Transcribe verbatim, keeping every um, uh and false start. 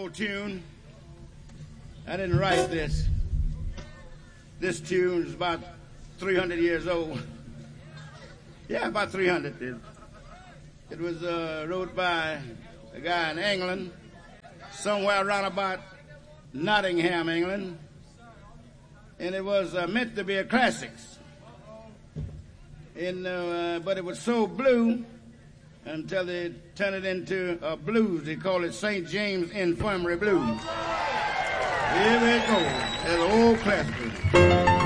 old tune. I didn't write this. This tune is about three hundred years old. Yeah, about three hundred. It, it was uh, wrote by a guy in England, somewhere around about Nottingham, England. And it was uh, meant to be a classics. And, uh, but it was so blue until they turned it into a blues. They call it Saint James Infirmary Blues. Here we go. That's an old classic.